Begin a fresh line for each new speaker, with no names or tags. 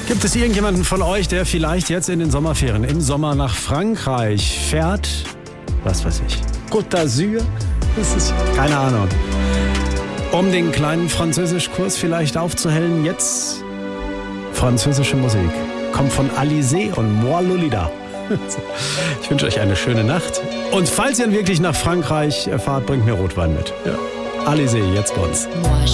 Gibt es irgendjemanden von euch, der vielleicht jetzt in den Sommerferien im Sommer nach Frankreich fährt? Was weiß ich. Côte d'Azur? Das ist keine Ahnung. Um den kleinen Französischkurs vielleicht aufzuhellen, jetzt französische Musik. Kommt von Alizé und Moi Lolita. Ich wünsche euch eine schöne Nacht. Und falls ihr wirklich nach Frankreich fahrt, bringt mir Rotwein mit. Ja. Alizé, jetzt bei uns.